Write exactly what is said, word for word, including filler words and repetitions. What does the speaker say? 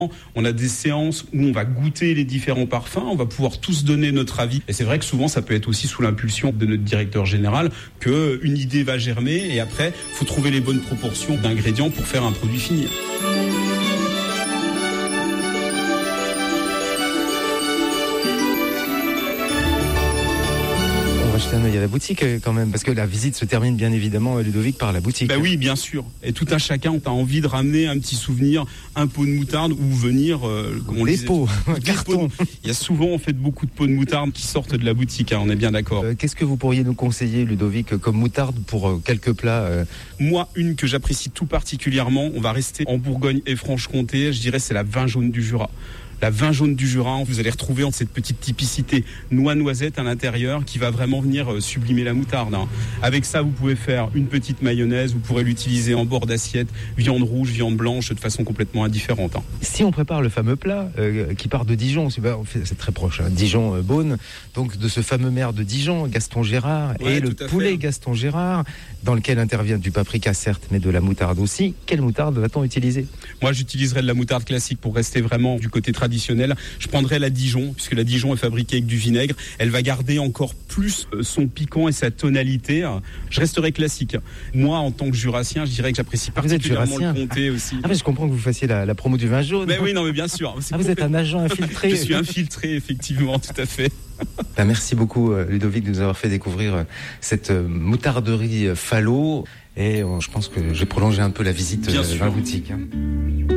On a des séances où on va goûter les différents parfums, on va pouvoir tous donner notre avis. Et c'est vrai que souvent, ça peut être aussi sous l'impulsion de notre directeur général qu'une idée va germer et après, il faut trouver les bonnes proportions d'ingrédients pour faire un produit fini. Jeter un œil à la boutique quand même, parce que la visite se termine bien évidemment, Ludovic, par la boutique. Bah oui, bien sûr. Et tout un chacun a envie de ramener un petit souvenir, un pot de moutarde ou venir... Euh, on des pots, un carton. Il y a souvent en fait beaucoup de pots de moutarde qui sortent de la boutique, hein, on est bien d'accord. Euh, qu'est-ce que vous pourriez nous conseiller, Ludovic, comme moutarde pour euh, quelques plats euh... Moi, une que j'apprécie tout particulièrement, on va rester en Bourgogne et Franche-Comté, je dirais c'est la vin jaune du Jura. La vin jaune du Jura, vous allez retrouver cette petite typicité noix-noisette à l'intérieur qui va vraiment venir sublimer la moutarde. Hein. Avec ça, vous pouvez faire une petite mayonnaise, vous pourrez l'utiliser en bord d'assiette, viande rouge, viande blanche, de façon complètement indifférente. Hein. Si on prépare le fameux plat euh, qui part de Dijon, c'est, c'est très proche, hein, Dijon-Beaune, donc de ce fameux maire de Dijon, Gaston Gérard, ouais, et le poulet fait. Gaston Gérard, dans lequel intervient du paprika certes, mais de la moutarde aussi. Quelle moutarde va-t-on utiliser ? Moi, j'utiliserai de la moutarde classique pour rester vraiment du côté traditionnel. Je prendrai la Dijon, puisque la Dijon est fabriquée avec du vinaigre. Elle va garder encore plus son piquant et sa tonalité. Je resterai classique. Moi, en tant que jurassien, je dirais que j'apprécie particulièrement le comté aussi. Ah, mais je comprends que vous fassiez la, la promo du vin jaune. Mais oui, non, mais bien sûr. Ah, vous êtes un agent infiltré. Je suis infiltré, effectivement, tout à fait. Ben, merci beaucoup, Ludovic, de nous avoir fait découvrir cette moutarderie Falot. Et je pense que j'ai prolongé un peu la visite bien dans sûr. la boutique. Hein.